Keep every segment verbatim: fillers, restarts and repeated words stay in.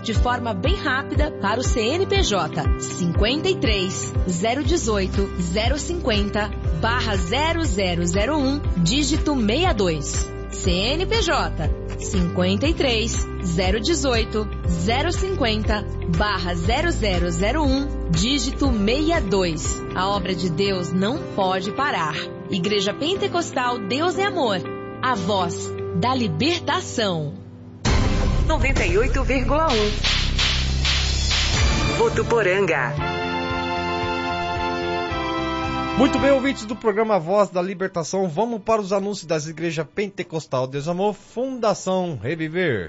de forma bem rápida para o C N P J cinquenta e três, zero dezoito, zero cinquenta, barra zero zero zero um, dígito sessenta e dois. C N P J cinquenta e três, zero dezoito, zero cinquenta, barra zero zero zero um, dígito sessenta e dois. A obra de Deus não pode parar. Igreja Pentecostal Deus é Amor. A voz da libertação. noventa e oito vírgula um. Votuporanga. Muito bem, ouvintes do programa Voz da Libertação, vamos para os anúncios das igrejas Pentecostal Deus Amor, Fundação Reviver.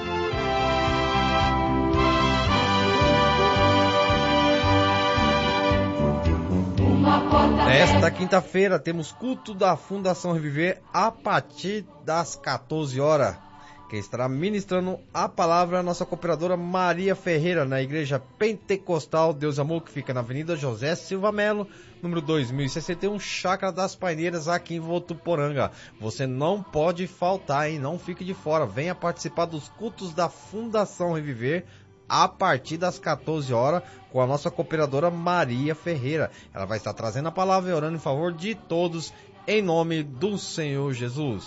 Nesta quinta-feira temos culto da Fundação Reviver a partir das quatorze horas. Quem estará ministrando a palavra é a nossa cooperadora Maria Ferreira, na Igreja Pentecostal Deus Amor, que fica na Avenida José Silva Melo, número dois mil e sessenta e um, Chácara das Paineiras, aqui em Votuporanga. Você não pode faltar, hein? Não fique de fora. Venha participar dos cultos da Fundação Reviver a partir das quatorze horas, com a nossa cooperadora Maria Ferreira. Ela vai estar trazendo a palavra e orando em favor de todos, em nome do Senhor Jesus.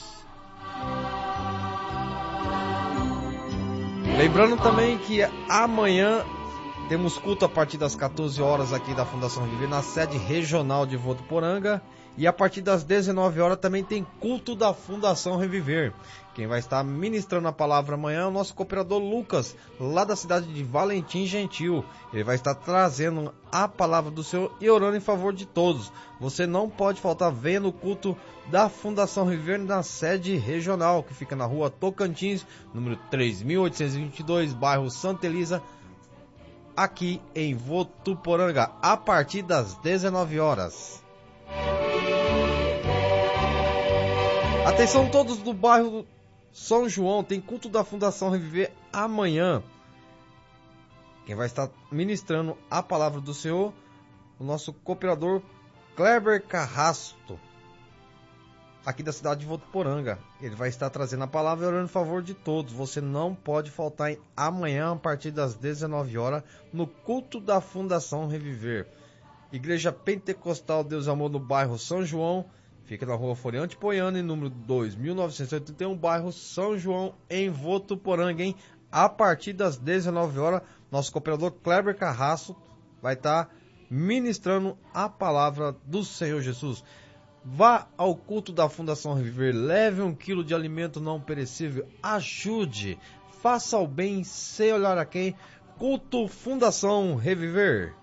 Lembrando também que amanhã temos culto a partir das quatorze horas aqui da Fundação Reviver, na sede regional de Votuporanga. E a partir das dezenove horas também tem culto da Fundação Reviver. Quem vai estar ministrando a palavra amanhã é o nosso cooperador Lucas, lá da cidade de Valentim Gentil. Ele vai estar trazendo a palavra do Senhor e orando em favor de todos. Você não pode faltar vendo o culto da Fundação Reviver na sede regional, que fica na rua Tocantins, número três mil oitocentos e vinte e dois, bairro Santa Elisa, aqui em Votuporanga, a partir das dezenove horas. Atenção todos do bairro São João, tem culto da Fundação Reviver amanhã. Quem vai estar ministrando a palavra do Senhor, o nosso cooperador Kleber Carrasco, aqui da cidade de Votuporanga. Ele vai estar trazendo a palavra e orando em favor de todos. Você não pode faltar em amanhã, a partir das dezenove horas, no culto da Fundação Reviver. Igreja Pentecostal Deus Amor, no bairro São João, fica na rua Floriante Poiani, número dois mil novecentos e oitenta e um, bairro São João, em Votuporanga, hein? A partir das dezenove horas, nosso cooperador Kleber Carrasco vai estar ministrando a palavra do Senhor Jesus. Vá ao culto da Fundação Reviver, leve um quilo de alimento não perecível, ajude, faça o bem sem olhar a quem. Culto Fundação Reviver.